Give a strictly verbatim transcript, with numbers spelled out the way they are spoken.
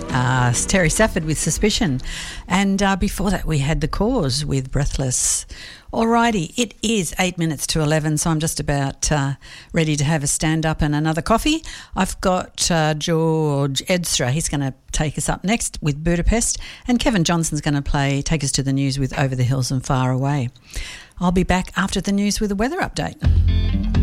Uh, Terry Safford with Suspicion. And uh, before that we had The Cause with Breathless. Alrighty, it is eight minutes to eleven, so I'm just about uh, ready to have a stand-up and another coffee. I've got uh, George Edstra. He's going to take us up next with Budapest, and Kevin Johnson's going to play take us to the news with Over the Hills and Far Away. I'll be back after the news with a weather update.